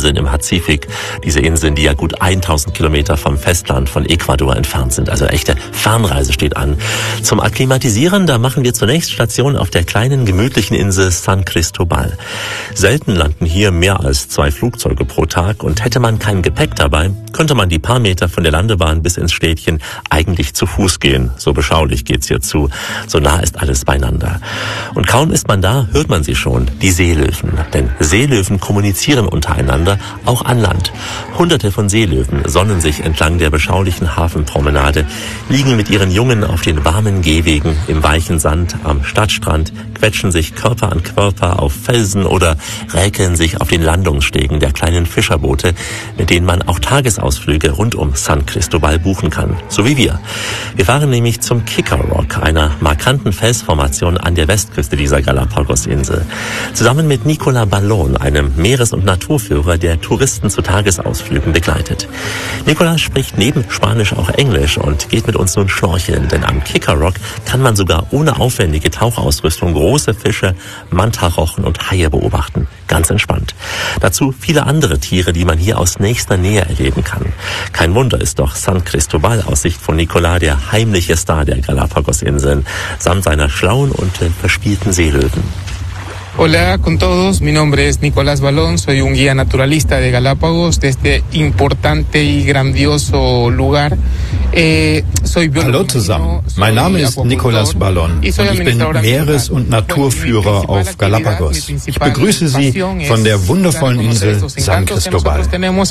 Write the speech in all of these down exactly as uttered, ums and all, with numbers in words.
Inseln im Pazifik. Diese Inseln, die ja gut tausend Kilometer vom Festland von Ecuador entfernt sind. Also echte Fernreise steht an. Zum Akklimatisieren, da machen wir zunächst Station auf der kleinen, gemütlichen Insel San Cristobal. Selten landen hier mehr als zwei Flugzeuge pro Tag und hätte man kein Gepäck dabei, könnte man die paar Meter von der Landebahn bis ins Städtchen eigentlich zu Fuß gehen. So beschaulich geht's hier zu. So nah ist alles beieinander. Und kaum ist man da, hört man sie schon, die Seelöwen. Denn Seelöwen kommunizieren untereinander, auch an Land. Hunderte von Seelöwen sonnen sich entlang der beschaulichen Hafenpromenade, liegen mit ihren Jungen auf den warmen Gehwegen im weichen Sand am Stadtstrand, quetschen sich Körper an Körper auf Felsen oder räkeln sich auf den Landungsstegen der kleinen Fischerboote, mit denen man auch Tagesausflüge rund um San Cristobal buchen kann. So wie wir. Wir fahren nämlich zum Kicker Rock, einer markanten Felsformation an der Westküste dieser Galapagos-Insel. Zusammen mit Nicolas Ballon, einem Meeres- und Naturführer, der Touristen zu Tagesausflügen begleitet. Nicolas spricht neben Spanisch auch Englisch und geht mit uns nun schnorcheln, denn am Kicker Rock kann man sogar ohne aufwendige Tauchausrüstung große Fische, Mantarochen und Haie beobachten. Ganz entspannt. Dazu viele andere Tiere, die man hier aus nächster Nähe erleben kann. Kein Wunder ist doch San Cristobal aus Sicht von Nicolas der heimliche Star der Galapagos-Inseln, samt seiner schlauen und äh, verspielten Seelöwen. Hola con todos, mi nombre es Nicolás Balón, soy un guía naturalista de Galápagos, de este importante y grandioso lugar. Eh, soy Hallo zusammen, mein Name ist Nicolás Balón und ich bin Meeres- und Naturführer auf Galapagos. Ich begrüße Sie von der wundervollen Insel San Cristobal.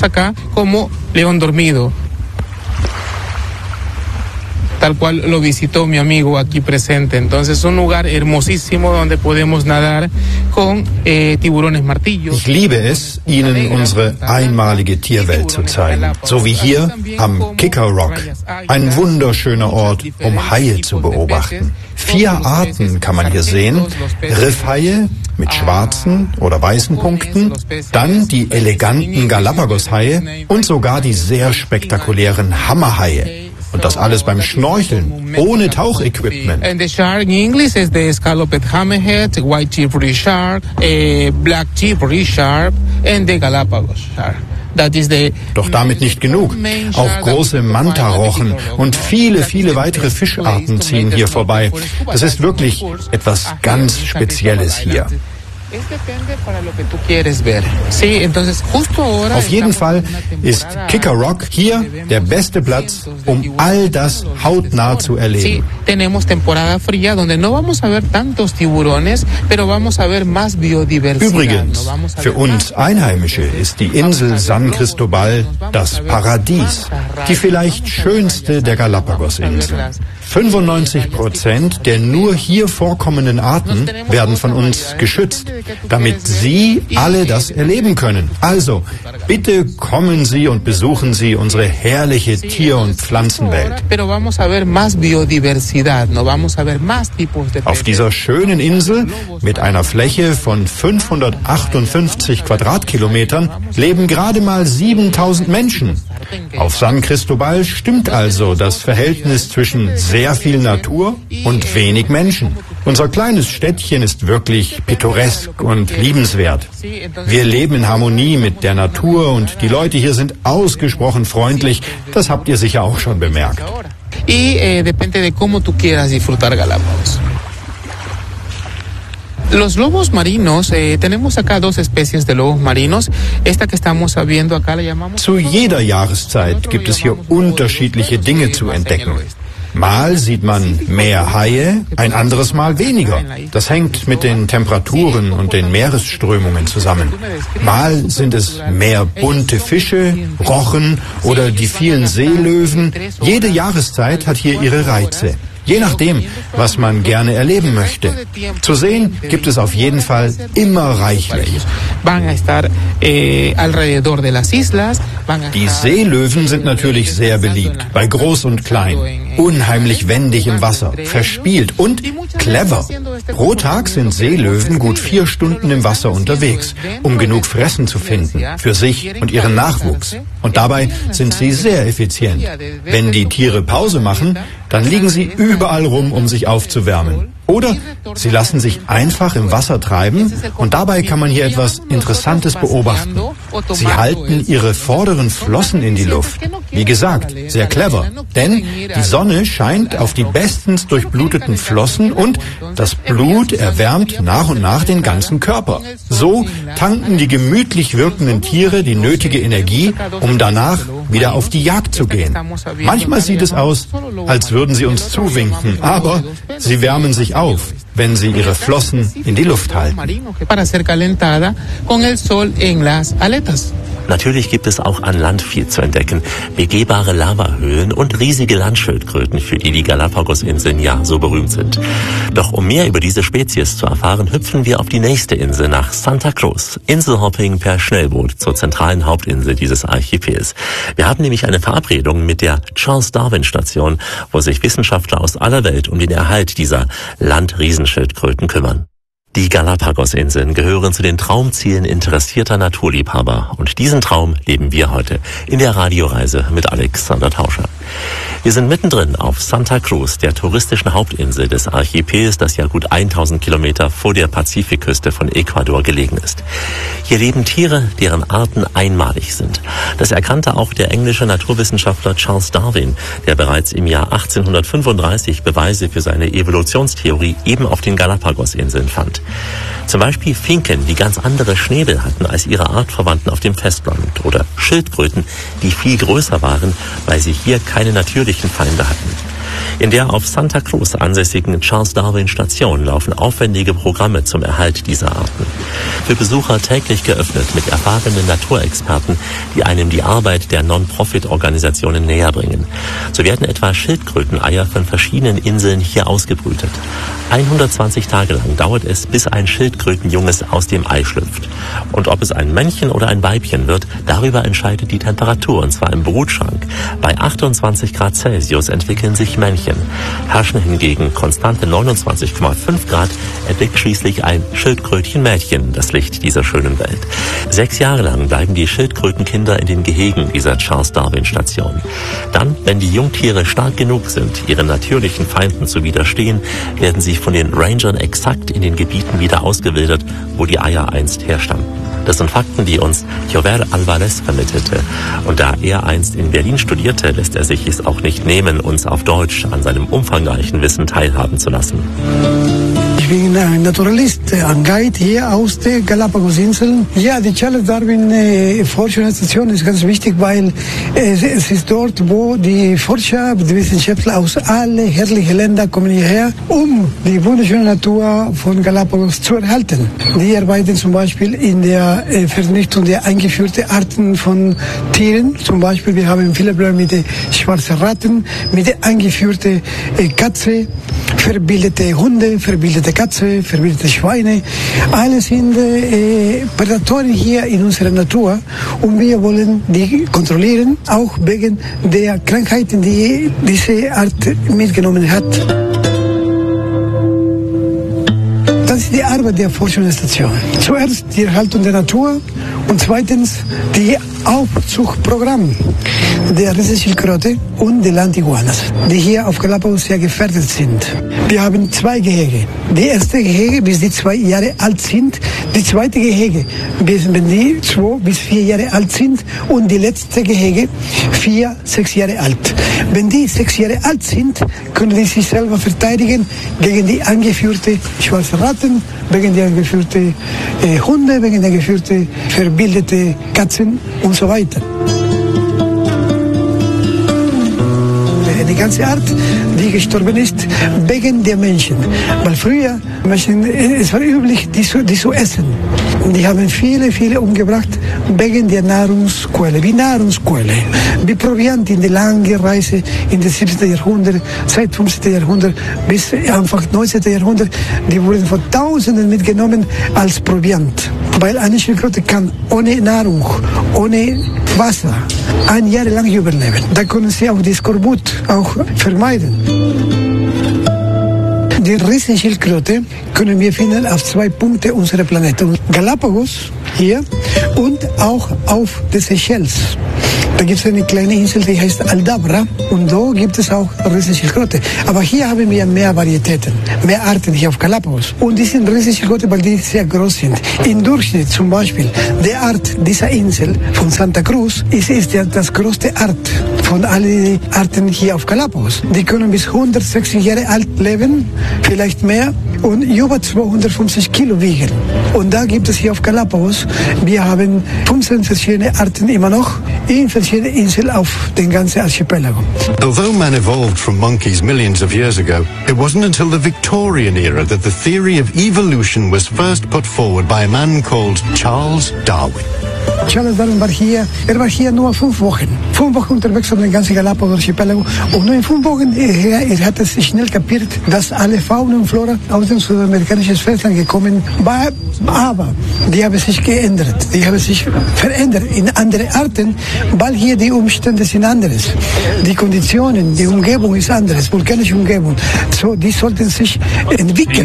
Tal cual lo visitó mi amigo aquí presente. Entonces, un lugar hermosísimo donde podemos nadar con eh, tiburones martillos. Ich liebe es, Ihnen unsere einmalige Tierwelt zu zeigen. So wie hier am Kicker Rock. Ein wunderschöner Ort, um Haie zu beobachten. Vier Arten kann man hier sehen. Riffhaie mit schwarzen oder weißen Punkten, dann die eleganten Galapagos-Haie und sogar die sehr spektakulären Hammerhaie. Und das alles beim Schnorcheln, ohne Tauchequipment. And the shark in English is the scalloped hammerhead, white chicory shark, a black chicory shark and the Galapagos shark. Doch damit nicht genug. Auch große Mantarochen und viele, viele weitere Fischarten ziehen hier vorbei. Das ist wirklich etwas ganz Spezielles hier. Auf jeden Fall ist Kicker Rock hier der beste Platz, um all das hautnah zu erleben. Übrigens, für uns Einheimische ist die Insel San Cristobal das Paradies, die vielleicht schönste der Galapagos-Inseln. fünfundneunzig Prozent der nur hier vorkommenden Arten werden von uns geschützt, damit Sie alle das erleben können. Also, bitte kommen Sie und besuchen Sie unsere herrliche Tier- und Pflanzenwelt. Auf dieser schönen Insel mit einer Fläche von fünfhundertachtundfünfzig Quadratkilometern leben gerade mal siebentausend Menschen. Auf San Cristobal stimmt also das Verhältnis zwischen sehr viel Natur und wenig Menschen. Unser kleines Städtchen ist wirklich pittoresk und liebenswert. Wir leben in Harmonie mit der Natur und die Leute hier sind ausgesprochen freundlich. Das habt ihr sicher auch schon bemerkt. Los lobos marinos, eh, tenemos acá dos especies de lobos marinos. Esta que estamos viendo acá la llamamos. Zu jeder Jahreszeit gibt es hier unterschiedliche Dinge zu entdecken. Mal sieht man mehr Haie, ein anderes Mal weniger. Das hängt mit den Temperaturen und den Meeresströmungen zusammen. Mal sind es mehr bunte Fische, Rochen oder die vielen Seelöwen. Jede Jahreszeit hat hier ihre Reize. Je nachdem, was man gerne erleben möchte. Zu sehen gibt es auf jeden Fall immer reichlich. Die Seelöwen sind natürlich sehr beliebt, bei Groß und Klein. Unheimlich wendig im Wasser, verspielt und clever. Pro Tag sind Seelöwen gut vier Stunden im Wasser unterwegs, um genug Fressen zu finden, für sich und ihren Nachwuchs. Und dabei sind sie sehr effizient. Wenn die Tiere Pause machen, dann liegen sie überall rum, um sich aufzuwärmen. Oder sie lassen sich einfach im Wasser treiben und dabei kann man hier etwas Interessantes beobachten. Sie halten ihre vorderen Flossen in die Luft. Wie gesagt, sehr clever, denn die Sonne scheint auf die bestens durchbluteten Flossen und das Blut erwärmt nach und nach den ganzen Körper. So tanken die gemütlich wirkenden Tiere die nötige Energie, um danach wieder auf die Jagd zu gehen. Manchmal sieht es aus, als würden sie uns zuwinken, aber sie wärmen sich auf, wenn sie ihre Flossen in die Luft halten. Natürlich gibt es auch an Land viel zu entdecken. Begehbare Lavahöhlen und riesige Landschildkröten, für die die Galapagos-Inseln ja so berühmt sind. Doch um mehr über diese Spezies zu erfahren, hüpfen wir auf die nächste Insel nach Santa Cruz. Inselhopping per Schnellboot zur zentralen Hauptinsel dieses Archipels. Wir haben nämlich eine Verabredung mit der Charles Darwin Station, wo sich Wissenschaftler aus aller Welt um den Erhalt dieser Landriesenschildkröten kümmern. Die Galapagos-Inseln gehören zu den Traumzielen interessierter Naturliebhaber. Und diesen Traum leben wir heute in der Radioreise mit Alexander Tauscher. Wir sind mittendrin auf Santa Cruz, der touristischen Hauptinsel des Archipels, das ja gut tausend Kilometer vor der Pazifikküste von Ecuador gelegen ist. Hier leben Tiere, deren Arten einmalig sind. Das erkannte auch der englische Naturwissenschaftler Charles Darwin, der bereits im Jahr achtzehnhundertfünfunddreißig Beweise für seine Evolutionstheorie eben auf den Galapagos-Inseln fand. Zum Beispiel Finken, die ganz andere Schnäbel hatten als ihre Artverwandten auf dem Festland, oder Schildkröten, die viel größer waren, weil sie hier keine natürlichen Feinde hatten. In der auf Santa Cruz ansässigen Charles Darwin Station laufen aufwendige Programme zum Erhalt dieser Arten. Für Besucher täglich geöffnet mit erfahrenen Naturexperten, die einem die Arbeit der Non-Profit-Organisationen näher bringen. So werden etwa Schildkröteneier von verschiedenen Inseln hier ausgebrütet. hundertzwanzig Tage lang dauert es, bis ein Schildkrötenjunges aus dem Ei schlüpft. Und ob es ein Männchen oder ein Weibchen wird, darüber entscheidet die Temperatur, und zwar im Brutschrank. Bei achtundzwanzig Grad Celsius entwickeln sich Männchen. Herrschen hingegen konstante neunundzwanzig Komma fünf Grad, erblickt schließlich ein Schildkrötchenmädchen das Licht dieser schönen Welt. Sechs Jahre lang bleiben die Schildkrötenkinder in den Gehegen dieser Charles Darwin Station. Dann, wenn die Jungtiere stark genug sind, ihren natürlichen Feinden zu widerstehen, werden sie von den Rangern exakt in den Gebieten wieder ausgewildert, wo die Eier einst herstammten. Das sind Fakten, die uns Jover Alvarez vermittelte. Und da er einst in Berlin studierte, lässt er sich es auch nicht nehmen, uns auf Deutsch an seinem umfangreichen Wissen teilhaben zu lassen. Ich bin ein Naturalist, ein Guide hier aus den Galapagos-Inseln. Ja, die Charles Darwin äh, Forschungsstation ist ganz wichtig, weil äh, es ist dort, wo die Forscher, die Wissenschaftler aus allen herrlichen Ländern kommen hierher, um die wunderschöne Natur von Galapagos zu erhalten. Die arbeiten zum Beispiel in der äh, Vernichtung der eingeführten Arten von Tieren. Zum Beispiel, wir haben viele Probleme mit den schwarzen Ratten, mit der eingeführten äh, Katze, verbildete Hunde, verbildete Katze, verbildete Schweine. Alle sind äh, Prädatoren hier in unserer Natur und wir wollen die kontrollieren, auch wegen der Krankheiten, die diese Art mitgenommen hat. Das ist die Arbeit der Forschungsstation. Zuerst die Erhaltung der Natur und zweitens die Aufzuchtprogramm der Riesenschildkröte und der Landiguanas, die hier auf Galapagos sehr gefährdet sind. Wir haben zwei Gehege. Die erste Gehege, bis die zwei Jahre alt sind. Die zweite Gehege, bis wenn die zwei bis vier Jahre alt sind. Und die letzte Gehege, vier, sechs Jahre alt. Wenn die sechs Jahre alt sind, können die sich selber verteidigen gegen die angeführten schwarzen Ratten, gegen die angeführten äh, Hunde, gegen die angeführten verbildete Katzen und so weiter. Die ganze Art, die gestorben ist, wegen der Menschen. Weil früher, Menschen, es war üblich, die zu, die zu essen. Und die haben viele, viele umgebracht, wegen der Nahrungsquelle, wie Nahrungsquelle. Wie Proviant in der langen Reise in das siebzehnten Jahrhundert, seit fünfzehnten Jahrhundert bis Anfang neunzehnten Jahrhundert, die wurden von Tausenden mitgenommen als Proviant. Weil eine Schildkröte kann ohne Nahrung, ohne Wasser ein Jahr lang überleben. Da können sie auch die Skorbut auch vermeiden. Die Riesenschildkröte können wir finden auf zwei Punkten unserer Planeten. Galapagos hier und auch auf den Seychelles. Da gibt es eine kleine Insel, die heißt Aldabra und da gibt es auch Riesenschildkröte. Aber hier haben wir mehr Varietäten, mehr Arten hier auf Galapagos. Und die sind Riesenschildkröte, weil die sehr groß sind. Im Durchschnitt zum Beispiel, die Art dieser Insel von Santa Cruz ist, ist ja das größte Art von allen Arten hier auf Galapagos. Die können bis hundertsechzig Jahre alt leben, vielleicht mehr, und über zweihundertfünfzig Kilo wiegen. Und da gibt es hier auf Galapagos, wir haben fünfzehn verschiedene Arten immer noch in verschiedenen Inseln auf den ganzen Archipelago. Although man evolved from monkeys millions of years ago, it wasn't until the Victorian era that the theory of evolution was first put forward by a man called Charles Darwin. Charles Darwin war hier, er war hier nur fünf Wochen. Fünf Wochen unterwegs auf den ganzen Galapagos-Archipelago. Und nur in fünf Wochen, er, er hat es schnell kapiert, dass alle Fauna und Flora aus dem südamerikanischen Festland gekommen war. Aber die haben sich geändert. Die haben sich verändert in andere Arten, weil hier die Umstände sind anderes. Die Konditionen, die Umgebung ist anderes, vulkanische Umgebung. So, die sollten sich entwickeln.